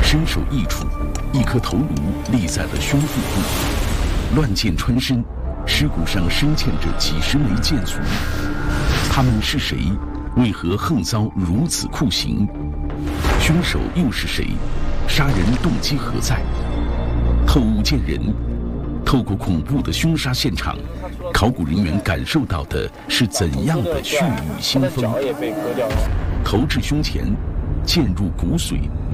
身首异处，一颗头颅立在了胸腹部，乱箭穿身，尸骨上深嵌着几十枚箭足。他们是谁？为何横遭如此酷刑？凶手又是谁？杀人动机何在？透物见人，透过恐怖的凶杀现场，考古人员感受到的是怎样的血雨腥风？头至胸前，剑入骨髓，